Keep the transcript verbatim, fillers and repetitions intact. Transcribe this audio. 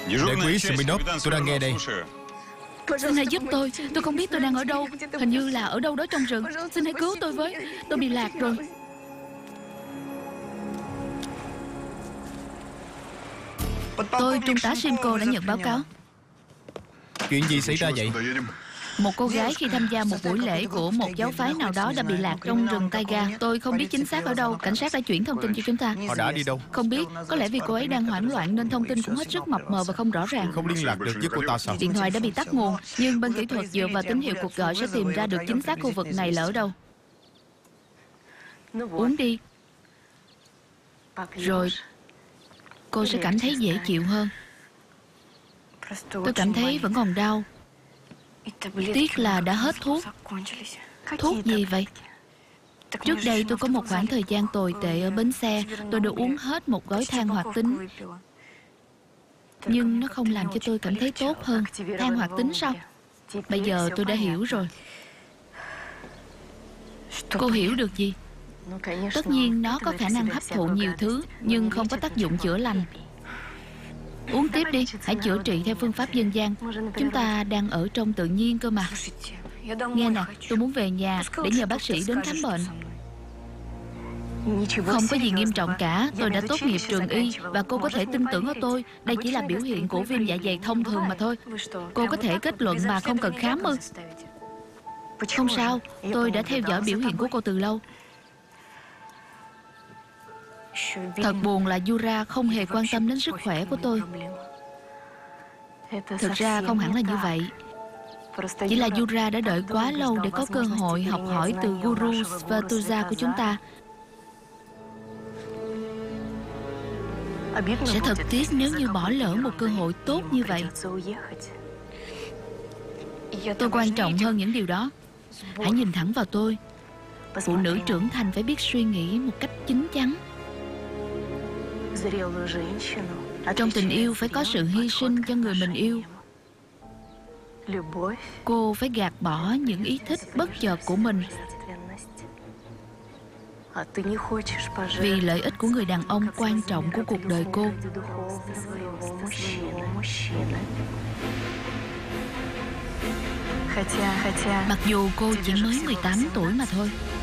Đại quý Smirnov, tôi đang nghe đây. Xin hãy giúp tôi. Tôi không biết tôi đang ở đâu. Hình như là ở đâu đó trong rừng. Xin hãy cứu tôi với. Tôi bị lạc rồi. Tôi, Trung tá Simco đã nhận báo cáo. Chuyện gì xảy ra vậy? Một cô gái khi tham gia một buổi lễ của một giáo phái nào đó đã bị lạc trong rừng taiga. Tôi không biết chính xác ở đâu. Cảnh sát đã chuyển thông tin cho chúng ta. Họ đã đi đâu? Không biết. Có lẽ vì cô ấy đang hoảng loạn nên thông tin cũng hết sức mập mờ và không rõ ràng. Không liên lạc được với cô ta sao? Điện thoại đã bị tắt nguồn. Nhưng bên kỹ thuật dựa vào tín hiệu cuộc gọi sẽ tìm ra được chính xác khu vực này là ở đâu. Uống đi. Rồi cô sẽ cảm thấy dễ chịu hơn. Tôi cảm thấy vẫn còn đau. Tiếc là đã hết thuốc. Thuốc gì vậy? Trước đây tôi có một khoảng thời gian tồi tệ ở bến xe. Tôi đã uống hết một gói than hoạt tính. Nhưng nó không làm cho tôi cảm thấy tốt hơn. Than hoạt tính sao? Bây giờ tôi đã hiểu rồi. Cô hiểu được gì? Tất nhiên nó có khả năng hấp thụ nhiều thứ, nhưng không có tác dụng chữa lành. Uống tiếp đi, hãy chữa trị theo phương pháp dân gian. Chúng ta đang ở trong tự nhiên cơ mà. Nghe nè, tôi muốn về nhà để nhờ bác sĩ đến khám bệnh. Không có gì nghiêm trọng cả. Tôi đã tốt nghiệp trường y và cô có thể tin tưởng ở tôi. Đây chỉ là biểu hiện của viêm dạ dày thông thường mà thôi. Cô có thể kết luận mà không cần khám ư? Không sao, tôi đã theo dõi biểu hiện của cô từ lâu. Thật buồn là Yura không hề quan tâm đến sức khỏe của tôi. Thực ra không hẳn là như vậy. Chỉ là Yura đã đợi quá lâu để có cơ hội học hỏi từ Guru Svatozha của chúng ta. Sẽ thật tiếc nếu như bỏ lỡ một cơ hội tốt như vậy. Tôi quan trọng hơn những điều đó. Hãy nhìn thẳng vào tôi. Phụ nữ trưởng thành phải biết suy nghĩ một cách chín chắn. Trong tình yêu phải có sự hy sinh cho người mình yêu. Cô phải gạt bỏ những ý thích bất chợt của mình vì lợi ích của người đàn ông quan trọng của cuộc đời cô. Mặc dù cô chỉ mới mười tám tuổi mà thôi.